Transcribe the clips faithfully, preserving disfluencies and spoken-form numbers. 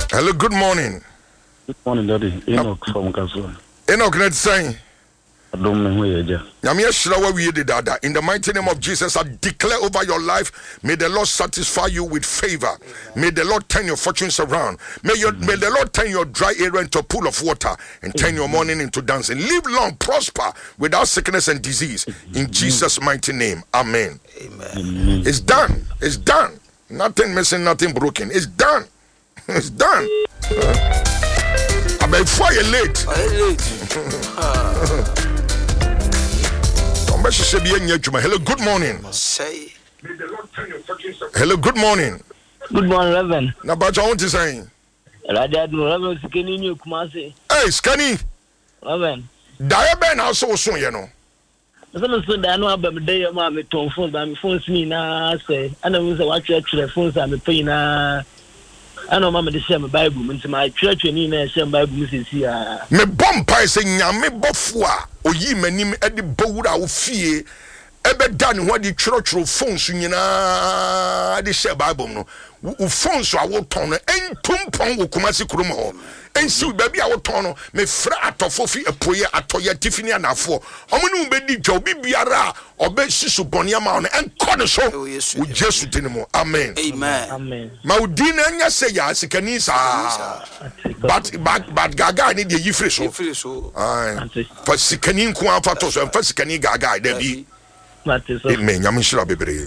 Hello, good morning. Good morning, Daddy. Enoch from Kasua. Enoch, let's say. I don't know where you're In the mighty name of Jesus, I declare over your life, may the Lord satisfy you with favor. May the Lord turn your fortunes around. May, your, may the Lord turn your dry area into a pool of water and turn your morning into dancing. Live long, prosper without sickness and disease. In Jesus' mighty name, amen. Amen. It's done. It's done. Nothing missing, nothing broken. It's done. It's done. I'm before you're late. Hello, good morning. Say. Hello, good morning. Good morning, Reverend. Now, but I want to say. Reverend Skinny New Kumasi. Hey, Skinny. Reverend. Diaben also soon, you know. Some so that I know about the day of my phone, but my phone's me now. Say, I know what your phones are paying. I know Mama the same Bible. Into my church, and in the same Bible is here. Me bomb pie saying, me bofwa. O yi manim e de bowura wo fie ebe dan ho de church phones nyina de share Bible no wo phones a wo ton no entumpon wo Kumasi kurom ho ensi ba bia wo ton no me fra atofo fi epoye atoye tifini anafo omo ne be di dwo bibiara obe sisu bone ama no enko ne so wo Jesu dinimo amen amen amen ma udina nya se ya sikani sa but but but gaga ni de yifre so yifre so ai fa sikani nko afa to so fa sikani gaga da bi amen nyam shira bebre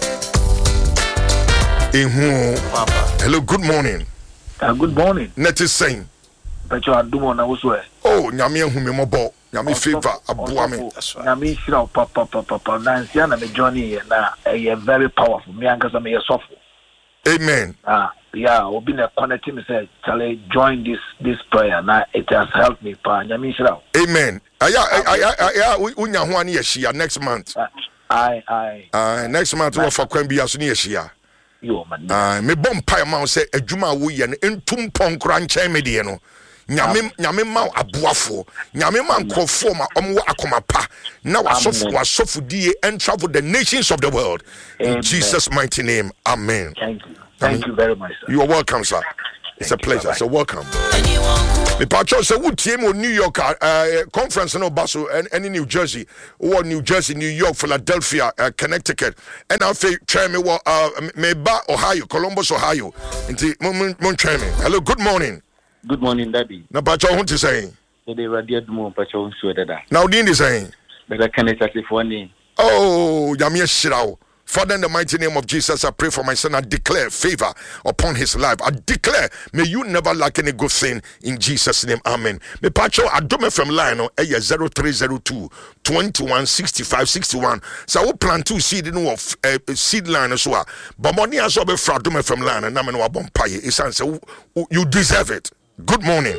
ehu hello good morning. Uh, good morning. Net is saying. But you are doing na woswe. Oh, nyame hu me mobo. Nyame favor aboa me. Nyame shira papa papa papa. Na nsia na me journey na e very powerful. Me ankasa me sofo. Amen. Ah, yeah, obi na connect me say, "Chale join this this prayer." Now it has helped me pa. Nyame shira. Amen. Aya aya aya unya ho ani yeshia next month. Aye aye. Ah, next month we for kwan bia so ne yeshia. Yo man. Ah, me bom pai ma say adwuma wo ye no entum ponkra nchen me de no. Nyame nyame ma aboafo. Nyame ma nkrofo ma omwo akoma pa. Na wasofu wasofu die and travel the nations of the world. In Amen. Jesus mighty name. Amen. Thank you. Thank you very much, sir. You are welcome, sir. It's Thank a pleasure. You, so welcome. Me patcho say wo tie mo New York uh, conference no baso and any New Jersey or New Jersey, New York, Philadelphia, uh, Connecticut. And I say try me what uh, me ba Ohio, Columbus, Ohio. Inti mon mon try me. Hello, good morning. Good morning, Daddy. Na patcho want to say. Today radio mo patcho so dada. Now din is saying. Better Connecticut for ni. Oh, yamie shirao. Father, in the mighty name of Jesus, I pray for my son. I declare favor upon his life. I declare, may you never lack any good thing in Jesus' name. Amen. Me pacho adome from line on zero three zero two, two one, six five six one. So I will plan to seed in of seed line as well. But money as well be fra adome from line and I'm going to pay it's answer. You deserve it. Good morning.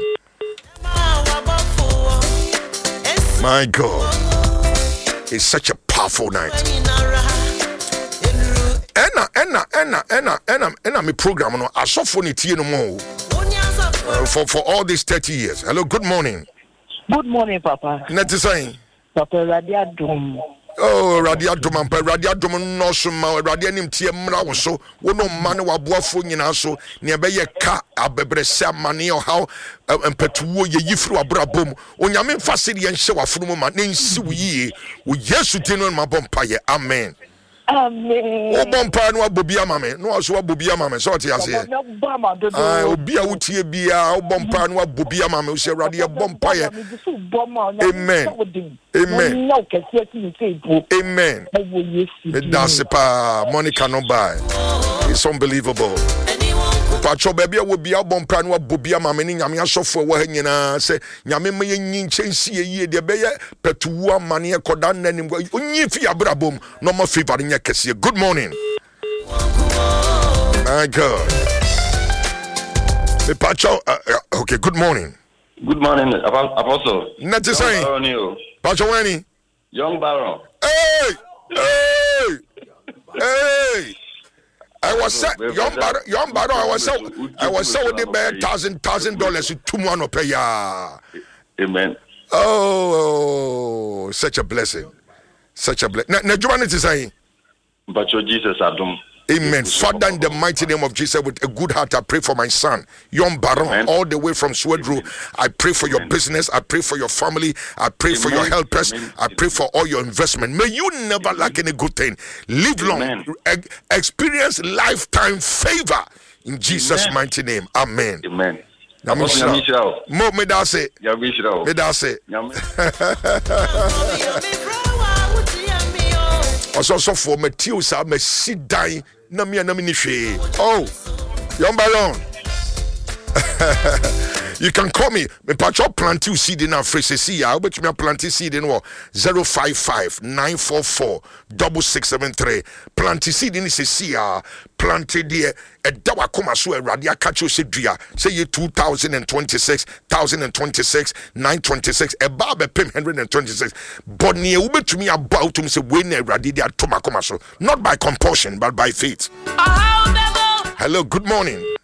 My God. It's such a powerful night. Ena ena ena ena ena ena me program no asofo ne tie no mo for for all these thirty years. Hello, good morning. Good morning, Papa. Net is saying Papa Radia Dom. Oh, Radia Dom, Radia Dom no so ma Radia nim tie mra wo so wo no ma ne waboafo nyina so ne be ye ka abebrese mane o how empetuwo ye yifru abrabom onyame mfase de ye nhye wafunu ma ne nsi wo yie wo Yesu tinu ma bompa ye amen. Amen. O bompa no abobia mame no aso abobia mame so te ase ah obia wutie bia o bompa no abobia mame o se awrade ye bompa ye amen amen amen me dance pa Monica no buy it's unbelievable. Pacho baby will be a bompa no abobia mame ni nyame asofo wo ha nyina se nyame me yin nchensi ye de be ye petuwa mane ekoda nanim onyi fi abrabom no mo favor nya kese. Good morning. My God. Me pacho uh, uh, okay, good morning. Good morning, Apostle. Not to say. Pacho Wani. Young Baron. Hey! Hey! Hey! I was say young Baron, young Baron, I was say I was say the bear thousand thousand dollars to two one pay ya. Amen. Oh, such a blessing. Such a blessing. Na Giovanni is saying. But your Jesus Adum. Amen. Father, in the mighty name of Jesus, with a good heart, I pray for my son, Young Baron, Amen. all the way from Swedru. I pray for your Amen. business. I pray for your family. I pray Amen. for your helpers. Amen. I pray for all your investment. May you never Amen. lack any good thing. Live long. E- experience lifetime favor. In Jesus' Amen. mighty name. Amen. Amen. Mo me da se. Me da se. Also so for Matthews I me sit die na me na me ni hwe. Oh. Young Baron. You can call me. Me patch up planting seed in Africa. See ya. But me planting seed in what? zero five five nine four four six six seven three. Planting seed in is see ya. Planted there. A dawa koma so a radia catch you dria. Say you two thousand twenty-six, thousand twenty-six, nine twenty-six. A barber pim one hundred twenty-six. But near ube to me about to say when a radia toma koma so. Not by compulsion, but by faith. Hello, good morning.